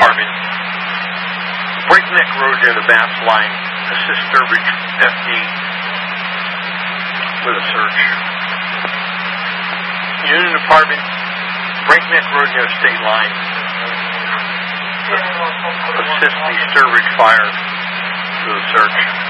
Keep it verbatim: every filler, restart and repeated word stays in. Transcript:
Department. Breakneck Road near the Bass Line. Assist Sturbridge F D with a search. Union Department. Breakneck Road near the State Line. Assist the Sturbridge Fire with a search.